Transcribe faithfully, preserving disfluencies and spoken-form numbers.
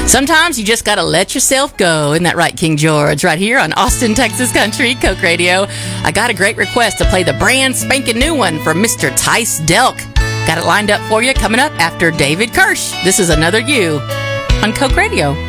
Sometimes you just gotta let yourself go. Isn't that right, King George? Right here on Austin, Texas Country, Coke Radio. I got a great request to play the brand spanking new one from Mister Tice Delk. Got it lined up for you coming up after David Kirsch. This is Another You on Coke Radio.